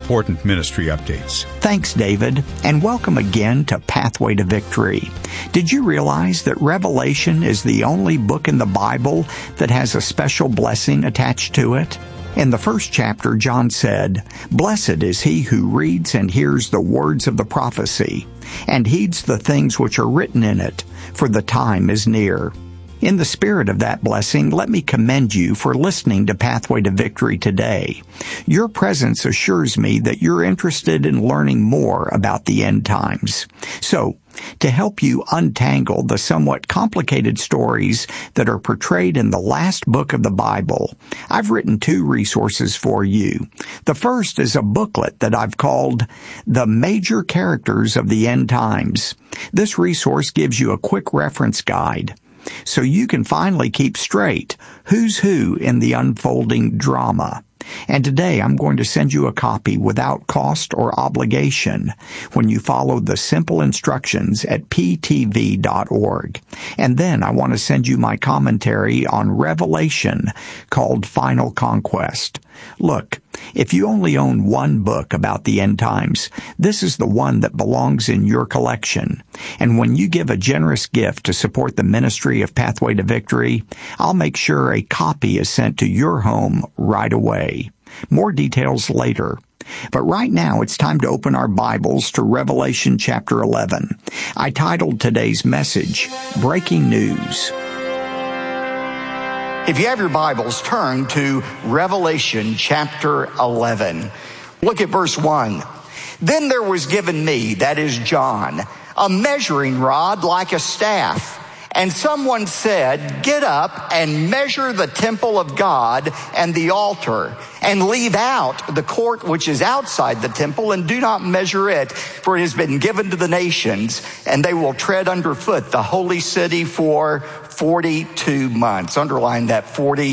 important ministry updates. Thanks, David, and welcome again to Pathway to Victory. Did you realize that Revelation is the only book in the Bible that has a special blessing attached to it? In the first chapter, John said, "Blessed is he who reads and hears the words of the prophecy, and heeds the things which are written in it, for the time is near." In the spirit of that blessing, let me commend you for listening to Pathway to Victory today. Your presence assures me that you're interested in learning more about the end times. So, to help you untangle the somewhat complicated stories that are portrayed in the last book of the Bible, I've written 2 resources for you. The first is a booklet that I've called The Major Characters of the End Times. This resource gives you a quick reference guide, so you can finally keep straight who's who in the unfolding drama. And today I'm going to send you a copy without cost or obligation when you follow the simple instructions at ptv.org. And then I want to send you my commentary on Revelation called Final Conquest. Look, if you only own one book about the end times, this is the one that belongs in your collection. And when you give a generous gift to support the ministry of Pathway to Victory, I'll make sure a copy is sent to your home right away. More details later. But right now it's time to open our Bibles to Revelation chapter 11. I titled today's message, Breaking News. If you have your Bibles, turn to Revelation chapter 11. Look at verse 1. Then there was given me, that is John, a measuring rod like a staff. And someone said, "Get up and measure the temple of God and the altar, and leave out the court which is outside the temple, and do not measure it, for it has been given to the nations, and they will tread underfoot the holy city for 42 months. Underline that,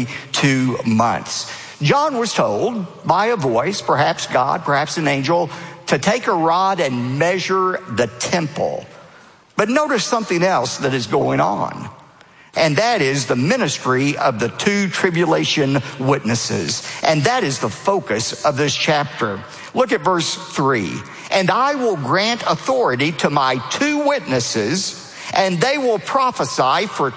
42 months. John was told by a voice, perhaps God, perhaps an angel, to take a rod and measure the temple. But notice something else that is going on, and that is the ministry of the 2 tribulation witnesses. And that is the focus of this chapter. Look at verse 3. And I will grant authority to my 2 witnesses, and they will prophesy for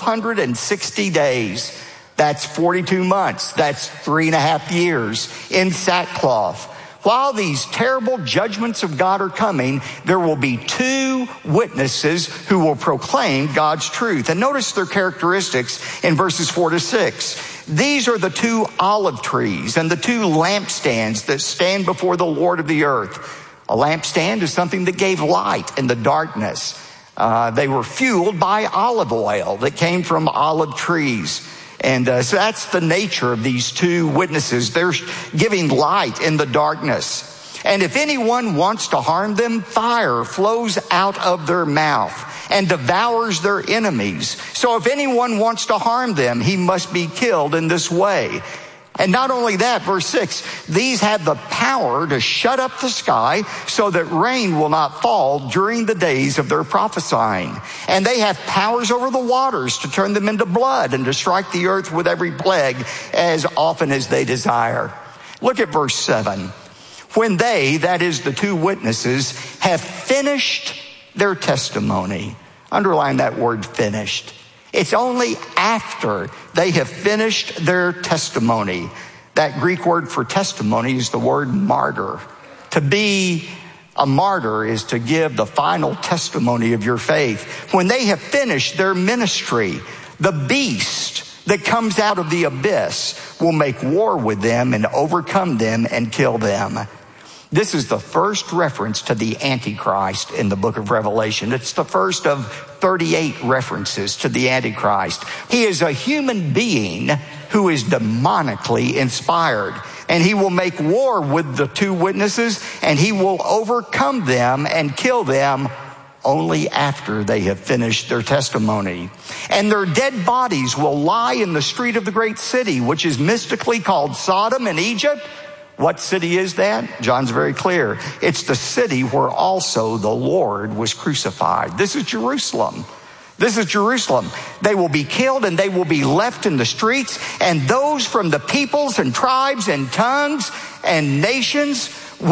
1,260 days. That's 42 months. That's 3.5 years in sackcloth. While these terrible judgments of God are coming, there will be 2 witnesses who will proclaim God's truth. And notice their characteristics in verses 4 to 6. These are the 2 olive trees and the 2 lampstands that stand before the Lord of the earth. A lampstand is something that gave light in the darkness. They were fueled by olive oil that came from olive trees. And so that's the nature of these 2 witnesses. They're giving light in the darkness. And if anyone wants to harm them, fire flows out of their mouth and devours their enemies. So if anyone wants to harm them, he must be killed in this way. And not only that, verse 6, these have the power to shut up the sky so that rain will not fall during the days of their prophesying. And they have powers over the waters to turn them into blood and to strike the earth with every plague as often as they desire. Look at verse 7. When they, that is the 2 witnesses, have finished their testimony. Underline that word, finished. It's only after they have finished their testimony. That Greek word for testimony is the word martyr. To be a martyr is to give the final testimony of your faith. When they have finished their ministry, the beast that comes out of the abyss will make war with them and overcome them and kill them. This is the first reference to the Antichrist in the book of Revelation. It's the first of 38 references to the Antichrist. He is a human being who is demonically inspired. And he will make war with the 2 witnesses, and he will overcome them and kill them only after they have finished their testimony. And their dead bodies will lie in the street of the great city, which is mystically called Sodom in Egypt. What city is that? John's very clear. It's the city where also the Lord was crucified. This is Jerusalem. This is Jerusalem. They will be killed and they will be left in the streets, and those from the peoples and tribes and tongues and nations